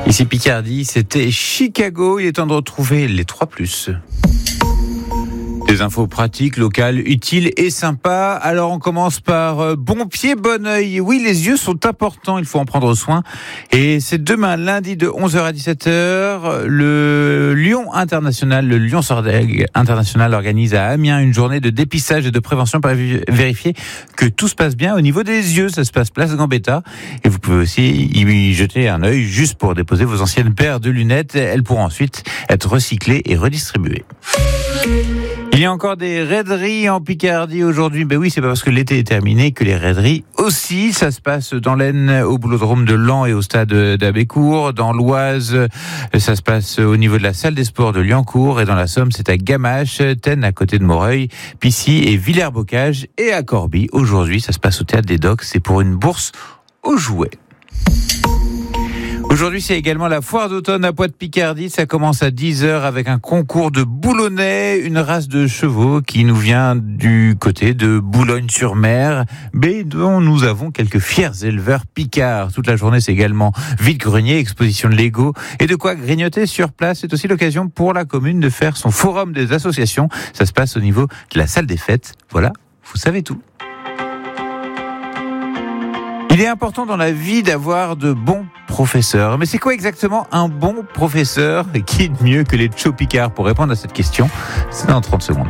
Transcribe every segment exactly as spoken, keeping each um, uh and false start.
Ici Picardie, c'était Chicago. Il est temps de retrouver les trois plus. Des infos pratiques, locales, utiles et sympas. Alors on commence par euh, bon pied, bon œil. Oui, les yeux sont importants, il faut en prendre soin. Et c'est demain, lundi de onze heures à dix-sept heures, le Lyon International, le Lyon Sordeg International organise à Amiens une journée de dépistage et de prévention pour vérifier que tout se passe bien au niveau des yeux. Ça se passe place Gambetta. Et vous pouvez aussi y jeter un œil juste pour déposer vos anciennes paires de lunettes. Elles pourront ensuite être recyclées et redistribuées. Il y a encore des raideries en Picardie aujourd'hui. Ben oui, c'est pas parce que l'été est terminé que les raideries aussi. Ça se passe dans l'Aisne, au boulodrome de Laon et au stade d'Abécourt. Dans l'Oise, ça se passe au niveau de la salle des sports de Liancourt. Et dans la Somme, c'est à Gamache, Tenne à côté de Moreuil, Pissy et Villers-Bocage. Et à Corbie, aujourd'hui, ça se passe au théâtre des Docks. C'est pour une bourse aux jouets. Aujourd'hui, c'est également la foire d'automne à Poix-de-Picardie. Ça commence à dix heures avec un concours de boulonnais, une race de chevaux qui nous vient du côté de Boulogne-sur-Mer, mais dont nous avons quelques fiers éleveurs picards. Toute la journée, c'est également vide-grenier, exposition de Lego et de quoi grignoter sur place. C'est aussi l'occasion pour la commune de faire son forum des associations. Ça se passe au niveau de la salle des fêtes. Voilà, vous savez tout. Il est important dans la vie d'avoir de bons professeurs. Mais c'est quoi exactement un bon professeur? Et qui est mieux que les Tcho Picards pour répondre à cette question? C'est dans trente secondes.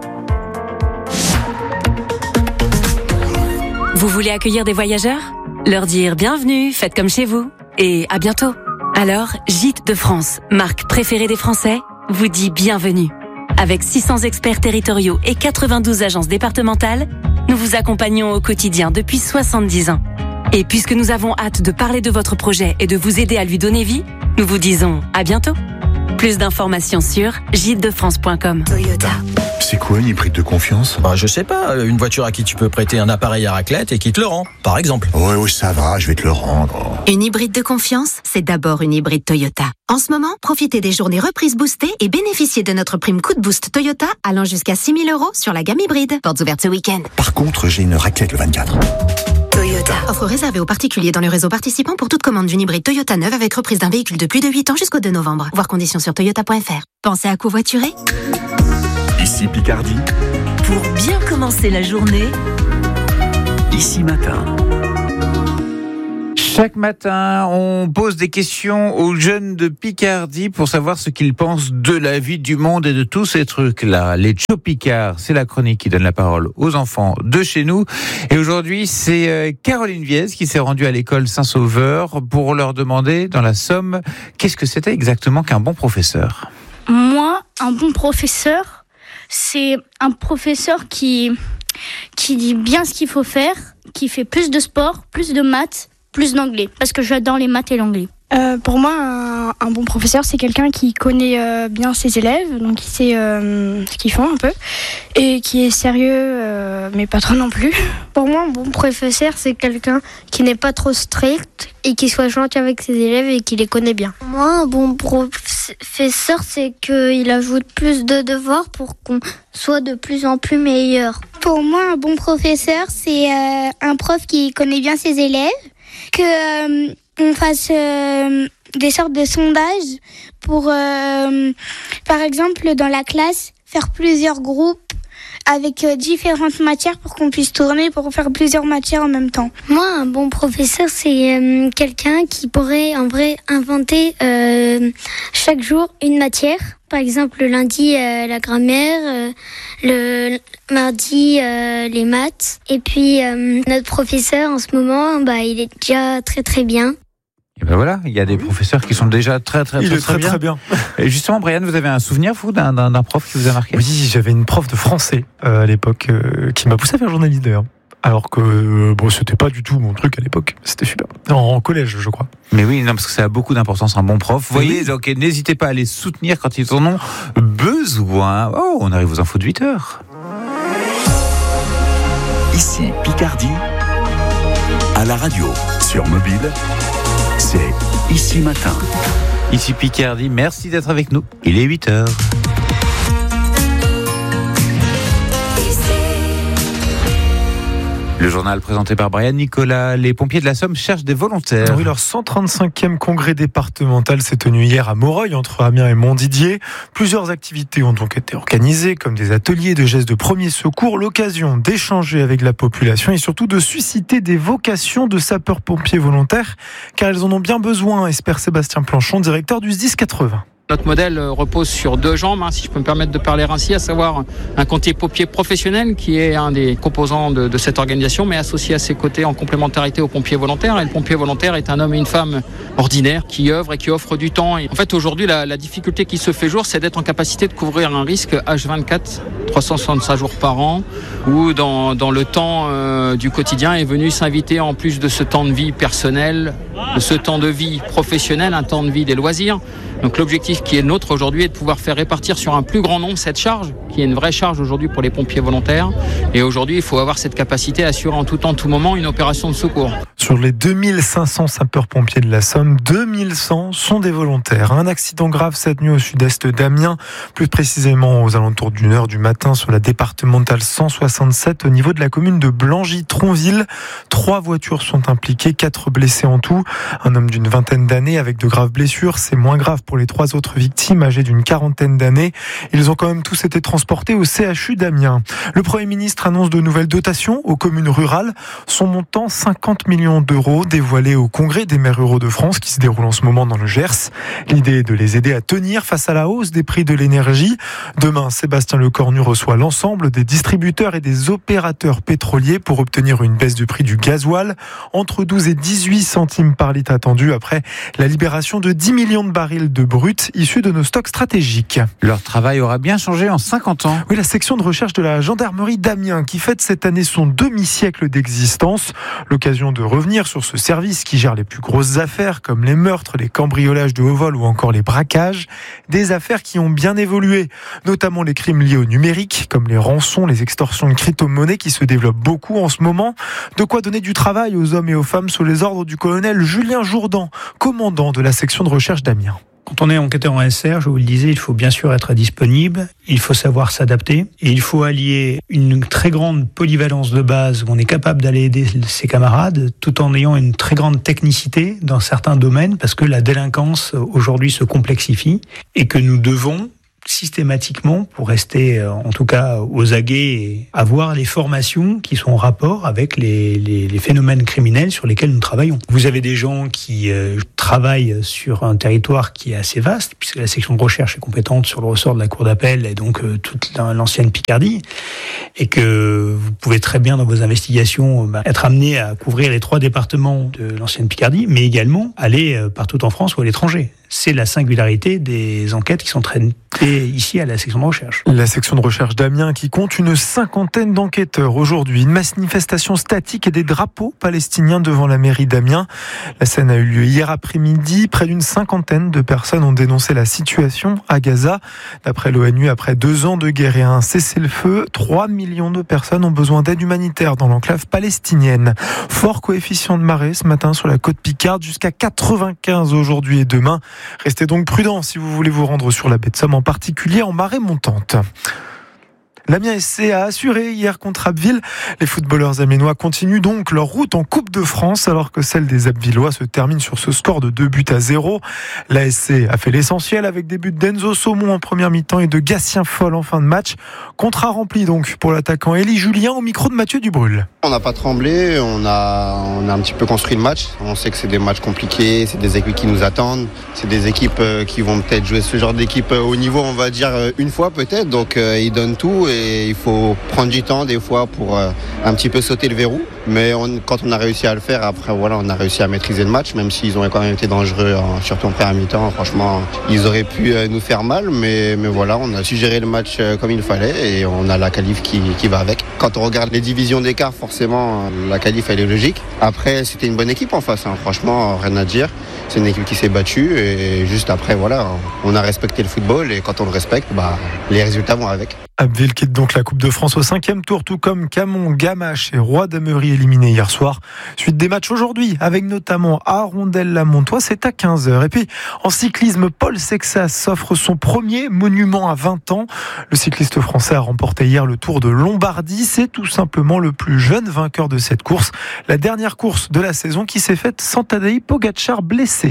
Vous voulez accueillir des voyageurs? Leur dire bienvenue, faites comme chez vous. Et à bientôt. Alors, Gîtes de France, marque préférée des Français, vous dit bienvenue. Avec six cents experts territoriaux et quatre-vingt-douze agences départementales, nous vous accompagnons au quotidien depuis soixante-dix ans. Et puisque nous avons hâte de parler de votre projet et de vous aider à lui donner vie, nous vous disons à bientôt. Plus d'informations sur gîtes de france point com. Toyota. C'est quoi une hybride de confiance? Bah, je sais pas, une voiture à qui tu peux prêter un appareil à raclette et qui te le rend, par exemple. Ouais, ouais, ça va, je vais te le rendre. Une hybride de confiance, c'est d'abord une hybride Toyota. En ce moment, profitez des journées reprises boostées et bénéficiez de notre prime coup de boost Toyota allant jusqu'à six mille euros sur la gamme hybride. Portes ouvertes ce week-end. Par contre, j'ai une raclette le vingt-quatre. Toyota. Offre réservée aux particuliers dans le réseau participant pour toute commande d'une hybride Toyota neuve avec reprise d'un véhicule de plus de huit ans jusqu'au deux novembre. Voir conditions sur toyota point f r. Pensez à covoiturer? Ici Picardie. Pour bien commencer la journée, Ici Matin. Chaque matin, on pose des questions aux jeunes de Picardie pour savoir ce qu'ils pensent de la vie, du monde et de tous ces trucs-là. Les Tcho Picards, c'est la chronique qui donne la parole aux enfants de chez nous. Et aujourd'hui, c'est Caroline Viez qui s'est rendue à l'école Saint-Sauveur pour leur demander, dans la Somme, qu'est-ce que c'était exactement qu'un bon professeur? Moi, un bon professeur, c'est un professeur qui, qui dit bien ce qu'il faut faire, qui fait plus de sport, plus de maths, plus d'anglais, parce que j'adore les maths et l'anglais. Euh, pour moi, un, un bon professeur, c'est quelqu'un qui connaît euh, bien ses élèves, donc qui sait euh, ce qu'ils font un peu, et qui est sérieux, euh, mais pas trop non plus. Pour moi, un bon professeur, c'est quelqu'un qui n'est pas trop strict et qui soit gentil avec ses élèves et qui les connaît bien. Moi, un bon professeur, c'est qu'il ajoute plus de devoirs pour qu'on soit de plus en plus meilleur. Pour moi, un bon professeur, c'est euh, un prof qui connaît bien ses élèves, que... Euh, on fasse euh, des sortes de sondages pour, euh, par exemple, dans la classe, faire plusieurs groupes avec euh, différentes matières pour qu'on puisse tourner, pour faire plusieurs matières en même temps. Moi, un bon professeur, c'est euh, quelqu'un qui pourrait, en vrai, inventer euh, chaque jour une matière. Par exemple, le lundi, euh, la grammaire, euh, le mardi, euh, les maths. Et puis, euh, notre professeur, en ce moment, bah, il est déjà très, très bien. Et ben voilà, il y a des professeurs qui sont déjà très très il très, est très, très, très bien. bien. Et justement, Brian, vous avez un souvenir, vous, d'un, d'un, d'un prof qui vous a marqué? Oui, j'avais une prof de français euh, à l'époque euh, qui m'a poussé à faire journaliste d'ailleurs. Alors que euh, bon, c'était pas du tout mon truc à l'époque. C'était super. En, en collège, je crois. Mais oui, non, parce que ça a beaucoup d'importance, un bon prof. Vous voyez, oui. donc n'hésitez pas à les soutenir quand ils en ont besoin. Oh, on arrive aux infos de huit heures. Ici Picardie. À la radio, sur mobile, c'est Ici Matin. Ici Picardie, merci d'être avec nous. Il est huit heures. Le journal présenté par Brian Nicolas. Les pompiers de la Somme cherchent des volontaires. Oui, leur cent trente-cinquième congrès départemental s'est tenu hier à Moreuil, entre Amiens et Montdidier. Plusieurs activités ont donc été organisées, comme des ateliers de gestes de premier secours, l'occasion d'échanger avec la population et surtout de susciter des vocations de sapeurs-pompiers volontaires, car elles en ont bien besoin, espère Sébastien Planchon, directeur du S D I S quatre-vingts. Notre modèle repose sur deux jambes, hein, si je peux me permettre de parler ainsi, à savoir un pompier professionnel qui est un des composants de, de cette organisation, mais associé à ses côtés en complémentarité au pompier volontaire. Et le pompier volontaire est un homme et une femme ordinaires qui œuvrent et qui offrent du temps. Et en fait, aujourd'hui, la, la difficulté qui se fait jour, c'est d'être en capacité de couvrir un risque H vingt-quatre, trois cent soixante-cinq jours par an, où dans, dans le temps euh, du quotidien est venu s'inviter, en plus de ce temps de vie personnel, de ce temps de vie professionnel, un temps de vie des loisirs. Donc l'objectif qui est le nôtre aujourd'hui est de pouvoir faire répartir sur un plus grand nombre cette charge, qui est une vraie charge aujourd'hui pour les pompiers volontaires. Et aujourd'hui, il faut avoir cette capacité à assurer en tout temps, tout moment, une opération de secours. Sur les deux mille cinq cents sapeurs-pompiers de la Somme, deux mille cent sont des volontaires. Un accident grave cette nuit au sud-est d'Amiens, plus précisément aux alentours d'une heure du matin sur la départementale cent soixante-sept au niveau de la commune de Blangy-Tronville. Trois voitures sont impliquées, quatre blessés en tout. Un homme d'une vingtaine d'années avec de graves blessures, c'est moins grave pour les trois autres victimes âgées d'une quarantaine d'années. Ils ont quand même tous été transportés au C H U d'Amiens. Le Premier ministre annonce de nouvelles dotations aux communes rurales. Son montant, cinquante millions d'euros, dévoilé au Congrès des maires ruraux de France qui se déroule en ce moment dans le Gers. L'idée est de les aider à tenir face à la hausse des prix de l'énergie. Demain, Sébastien Lecornu reçoit l'ensemble des distributeurs et des opérateurs pétroliers pour obtenir une baisse du prix du gasoil. Entre douze et dix-huit centimes par litre attendu après la libération de dix millions de barils de brut issus de nos stocks stratégiques. Leur travail aura bien changé en cinquante ans. Oui, la section de recherche de la gendarmerie d'Amiens qui fête cette année son demi-siècle d'existence. L'occasion de revenir sur ce service qui gère les plus grosses affaires comme les meurtres, les cambriolages de haut vol ou encore les braquages. Des affaires qui ont bien évolué, notamment les crimes liés au numérique comme les rançons, les extorsions de crypto-monnaies qui se développent beaucoup en ce moment. De quoi donner du travail aux hommes et aux femmes sous les ordres du colonel Julien Jourdan, commandant de la section de recherche d'Amiens. Quand on est enquêteur en S R, je vous le disais, il faut bien sûr être disponible, il faut savoir s'adapter et il faut allier une très grande polyvalence de base où on est capable d'aller aider ses camarades tout en ayant une très grande technicité dans certains domaines parce que la délinquance aujourd'hui se complexifie et que nous devons systématiquement, pour rester en tout cas aux aguets, et avoir les formations qui sont en rapport avec les, les, les phénomènes criminels sur lesquels nous travaillons. Vous avez des gens qui euh, travaillent sur un territoire qui est assez vaste, puisque la section de recherche est compétente sur le ressort de la cour d'appel et donc euh, toute l'ancienne Picardie, et que vous pouvez très bien dans vos investigations bah, être amené à couvrir les trois départements de l'ancienne Picardie, mais également aller euh, partout en France ou à l'étranger. C'est la singularité des enquêtes qui sont traitées ici à la section de recherche. La section de recherche d'Amiens qui compte une cinquantaine d'enquêteurs aujourd'hui. Une manifestation statique et des drapeaux palestiniens devant la mairie d'Amiens. La scène a eu lieu hier après-midi. Près d'une cinquantaine de personnes ont dénoncé la situation à Gaza. D'après l'ONU, après deux ans de guerre et un cessez-le-feu, trois millions de personnes ont besoin d'aide humanitaire dans l'enclave palestinienne. Fort coefficient de marée ce matin sur la côte Picarde, jusqu'à quatre-vingt-quinze aujourd'hui et demain. Restez donc prudents si vous voulez vous rendre sur la baie de Somme, en particulier en marée montante. L'Amiens S C a assuré hier contre Abbeville. Les footballeurs amiénois continuent donc leur route en Coupe de France alors que celle des Abbvillois se termine sur ce score de deux buts à zéro. La S C a fait l'essentiel avec des buts d'Enzo Saumon en première mi-temps et de Gatien Foll en fin de match. Contrat rempli donc pour l'attaquant Élie Julien au micro de Mathieu Dubrul. On n'a pas tremblé, on a, on a un petit peu construit le match. On sait que c'est des matchs compliqués, c'est des équipes qui nous attendent. C'est des équipes qui vont peut-être jouer ce genre d'équipe au niveau, on va dire, une fois peut-être. Donc euh, ils donnent tout. Et il faut prendre du temps des fois pour euh, un petit peu sauter le verrou. Mais on, quand on a réussi à le faire, après voilà, on a réussi à maîtriser le match, même s'ils ont quand même été dangereux, hein, surtout en première mi-temps. Franchement, ils auraient pu euh, nous faire mal, mais, mais voilà, on a su gérer le match euh, comme il fallait et on a la qualif qui, qui va avec. Quand on regarde les divisions d'écart, forcément, la qualif elle est logique. Après, c'était une bonne équipe en face, hein, franchement, rien à dire. C'est une équipe qui s'est battue et juste après, voilà, on a respecté le football et quand on le respecte, bah, les résultats vont avec. Abbeville quitte donc la Coupe de France au cinquième tour, tout comme Camon, Gamache et Roi d'Amery éliminés hier soir. Suite des matchs aujourd'hui, avec notamment Arondel-la-Montois, c'est à quinze heures. Et puis, en cyclisme, Paul Sexas s'offre son premier monument à vingt ans. Le cycliste français a remporté hier le Tour de Lombardie. C'est tout simplement le plus jeune vainqueur de cette course. La dernière course de la saison qui s'est faite sans Tadej Pogačar blessé.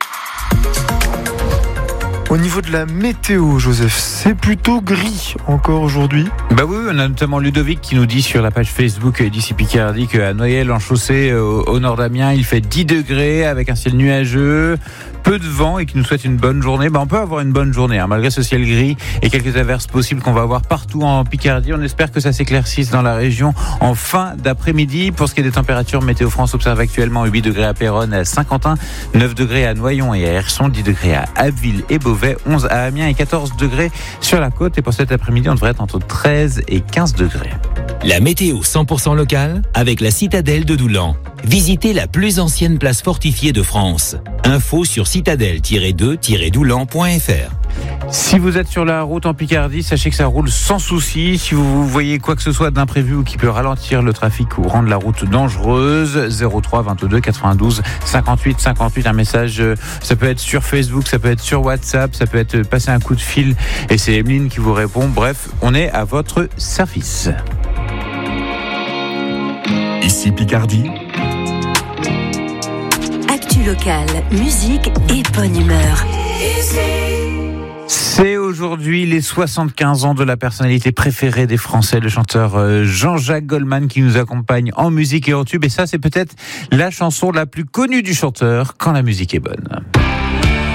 Au niveau de la météo, Joseph, c'est plutôt gris encore aujourd'hui. Bah oui, on a notamment Ludovic qui nous dit sur la page Facebook d'Ici Picardie qu'à Noyelles, en chaussée, au, au nord d'Amiens, il fait dix degrés avec un ciel nuageux, peu de vent et qui nous souhaite une bonne journée. Bah on peut avoir une bonne journée, hein, malgré ce ciel gris et quelques averses possibles qu'on va avoir partout en Picardie. On espère que ça s'éclaircisse dans la région en fin d'après-midi. Pour ce qui est des températures, Météo France observe actuellement huit degrés à Péronne et à Saint-Quentin, neuf degrés à Noyon et à Herson, dix degrés à Abbeville et Beauvais, onze à Amiens et quatorze degrés sur la côte. Et pour cet après-midi, on devrait être entre treize et quinze degrés. La météo cent pour cent locale avec la citadelle de Doulan. Visitez la plus ancienne place fortifiée de France. Info sur citadelle tiret deux tiret doulan point f r. Si vous êtes sur la route en Picardie, sachez que ça roule sans souci. Si vous voyez quoi que ce soit d'imprévu ou qui peut ralentir le trafic ou rendre la route dangereuse, zéro trois vingt-deux quatre-vingt-douze cinquante-huit cinquante-huit, un message, ça peut être sur Facebook, ça peut être sur WhatsApp, ça peut être passer un coup de fil et c'est Emeline qui vous répond. Bref, on est à votre service. Ici Picardie. Actu locale, musique et bonne humeur. C'est aujourd'hui les soixante-quinze ans de la personnalité préférée des Français, le chanteur Jean-Jacques Goldman qui nous accompagne en musique et en tube. Et ça, c'est peut-être la chanson la plus connue du chanteur, Quand la musique est bonne.